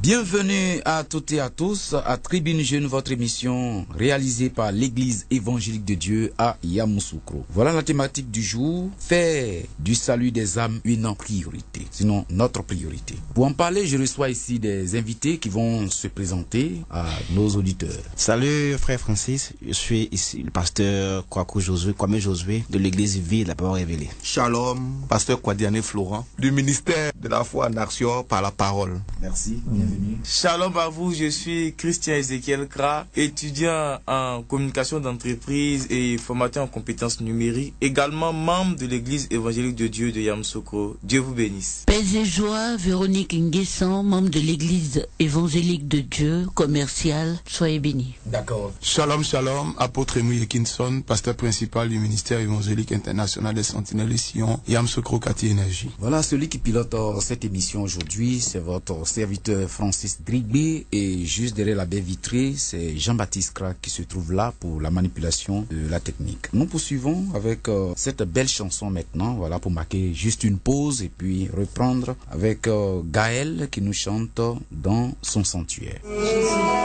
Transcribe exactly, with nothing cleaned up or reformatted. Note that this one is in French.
Bienvenue à toutes et à tous à Tribune Jeune, votre émission réalisée par l'Église évangélique de Dieu à Yamoussoukro. Voilà la thématique du jour, faire du salut des âmes une priorité, sinon notre priorité. Pour en parler, je reçois ici des invités qui vont se présenter à nos auditeurs. Salut frère Francis, je suis ici le pasteur Kwaku Josué, Kwame Josué de l'église Vie de la Parole Révélée. Shalom, pasteur Kwadiane Florent du ministère de la foi en action par la parole. Merci, bienvenue. Shalom à vous, je suis Christian Ezekiel Kra, étudiant en communication d'entreprise et formateur en compétences numériques, également membre de l'église évangélique de Dieu de Yamoussoukro. Dieu vous bénisse. Paix et joie, Véronique Nguessan, membre de l'église évangélique de Dieu, commerciale, soyez bénis. D'accord. Shalom, shalom, apôtre Emily Ekinson, pasteur principal du ministère évangélique international des Sentinelles et Sion, Yamoussoukro Kati Énergie. Voilà, celui qui pilote cette émission aujourd'hui, c'est votre serviteur Francis Drigby, et juste derrière la baie vitrée, c'est Jean-Baptiste Kra qui se trouve là pour la manipulation de la technique. Nous poursuivons avec euh, cette belle chanson maintenant, voilà, pour marquer juste une pause et puis reprendre avec euh, Gaël qui nous chante dans son sanctuaire.